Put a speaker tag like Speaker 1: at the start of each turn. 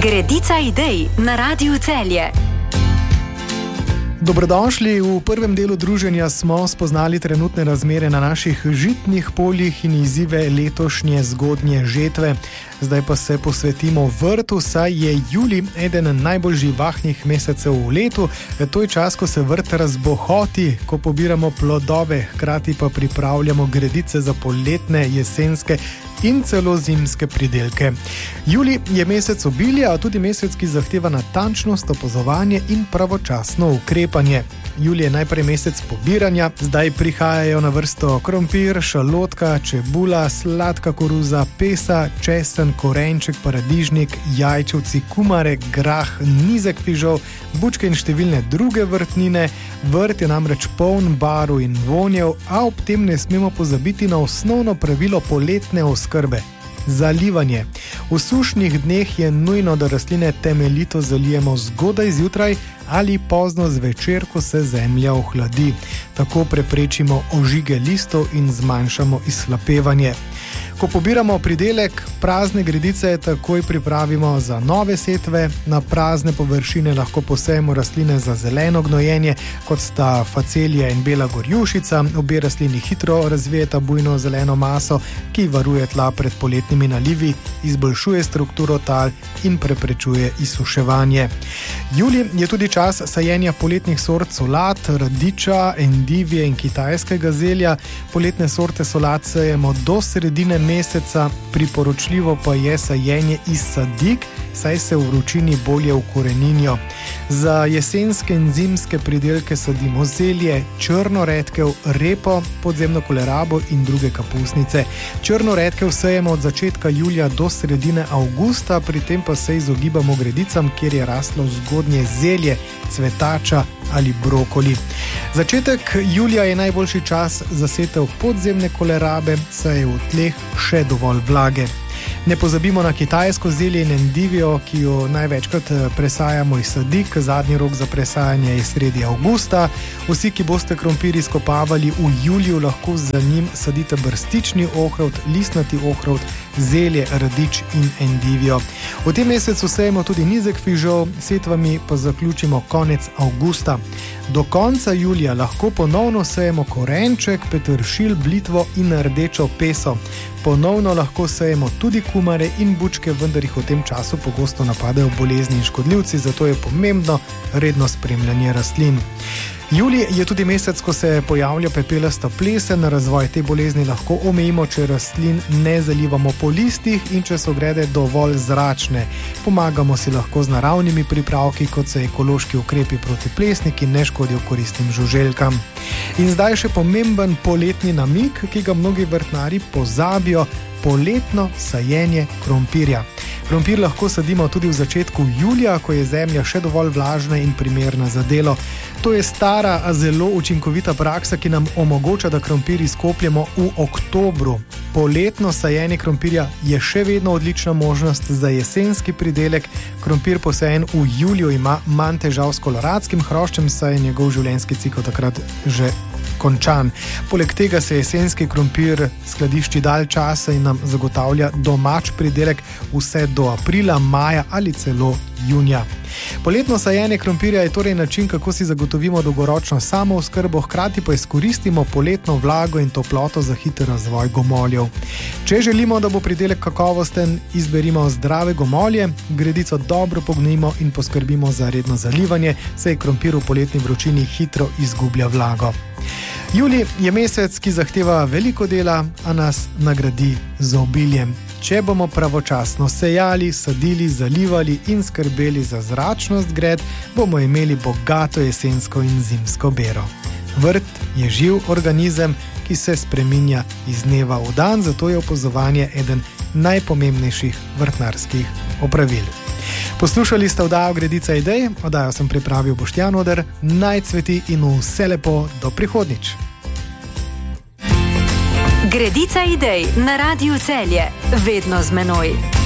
Speaker 1: Gredica idej na Radiu Celje.
Speaker 2: Dobrodošli. V prvem delu druženja smo spoznali trenutne razmere na naših žitnih poljih in izzive letošnje zgodnje žetve. Zdaj pa se posvetimo vrtu, saj je julij eden najbolj živahnih mesecev v letu. To je čas, ko se vrt razbohoti, ko pobiramo plodove, hkrati pa pripravljamo gredice za poletne, jesenske in celo zimske pridelke. Julij je mesec obilja, a tudi mesec, ki zahteva natančnost, opazovanje in pravočasno ukrepanje. Julij je najprej mesec pobiranja, zdaj prihajajo na vrsto krompir, šalotka, čebula, sladka koruza, pesa, česen, korenček, paradižnik, jajčevci, kumare, grah, nizek fižol, bučke in številne druge vrtnine. Vrt je namreč poln barv in vonjev, a ob tem ne smemo pozabiti na osnovno pravilo poletne oskrbe. Zalivanje. V sušnih dneh je nujno, da rastline temeljito zalijemo zgodaj zjutraj ali pozno zvečer, ko se zemlja ohladi. Tako preprečimo ožige listov in zmanjšamo izhlapevanje. Ko pobiramo pridelek, prazne gredice takoj pripravimo za nove setve. Na prazne površine lahko posejemo rastline za zeleno gnojenje, kot sta facelija in bela gorjušica. Obe rastlini hitro razvijeta bujno zeleno maso, ki varuje tla pred poletnimi nalivi, izboljšuje strukturo tal in preprečuje izsuševanje. Julij je tudi čas sajenja poletnih sort solat, radiča, endivije in kitajskega zelja. Poletne sorte solat sejemo do sredine meseca, priporočljivo pa je sajenje iz sadik, saj se v vročini bolje ukoreninijo. Za jesenske in zimske pridelke sadimo zelje, črno redkev, repo, podzemno kolerabo in druge kapusnice. Črno redkev sejemo od začetka julija do sredine avgusta, pri tem pa se izogibamo gredicam, kjer je raslo zgodnje zelje, cvetača ali brokoli. Začetek julija je najboljši čas za setev podzemne kolerabe, saj je v tleh še dovolj vlage. Ne pozabimo na kitajsko zelje in endivijo, ki jo največkrat presajamo iz sadik. Zadnji rok za presajanje je sredi avgusta. Vsi, ki boste krompir izkopavali v juliju, lahko za njim sadite brstični ohrovt, listnati ohrovt, zelje, radič in endivijo. V tem mesecu sejemo tudi nizek fižol, setvami pa zaključimo konec avgusta. Do konca julija lahko ponovno sejemo korenček, peteršilj, blitvo in rdečo peso. Ponovno lahko sejemo tudi kumare in bučke, vendar jih v tem času pogosto napadajo bolezni in škodljivci, zato je pomembno redno spremljanje rastlin. Julij je tudi mesec, ko se pojavlja pepelasta plesen. Razvoj te bolezni lahko omejimo, če rastlin ne zalivamo po listih in če so grede dovolj zračne. Pomagamo si lahko z naravnimi pripravki, kot so ekološki ukrepi proti plesni, ki ne škodijo koristnim žuželkam. In zdaj še pomemben poletni namig, ki ga mnogi vrtnari pozabijo: poletno sajenje krompirja. Krompir lahko sadimo tudi v začetku julija, ko je zemlja še dovolj vlažna in primerna za delo. To je stara, a zelo učinkovita praksa, ki nam omogoča, da krompir izkopljemo v oktobru. Poletno sajenje krompirja je še vedno odlična možnost za jesenski pridelek. Krompir posajen v juliju ima manj težav s koloradskim hroščem, saj je njegov življenjski cikel takrat že končan. Poleg tega se jesenski krompir skladišči dalj časa in nam zagotavlja domač pridelek vse do aprila, maja ali celo junija. Poletno sajenje krompirja je torej način, kako si zagotovimo dolgoročno samooskrbo, hkrati pa izkoristimo poletno vlago in toploto za hiter razvoj gomoljev. Če želimo, da bo pridelek kakovosten, izberimo zdrave gomolje, gredico dobro pognojimo in poskrbimo za redno zalivanje, saj krompir v poletni vročini hitro izgublja vlago. Julij je mesec, ki zahteva veliko dela, a nas nagradi z obiljem. Če bomo pravočasno sejali, sadili, zalivali in skrbeli za zračnost gred, bomo imeli bogato jesensko in zimsko bero. Vrt je živ organizem, ki se spreminja iz dneva v dan, zato je opazovanje eden najpomembnejših vrtnarskih opravil. Poslušali ste oddajo Gredica idej, oddajo sem pripravil Boštjan Oder. Naj cveti in vse lepo, do prihodnjič.
Speaker 1: Gredica idej na Radiu Celje, vedno z menoj.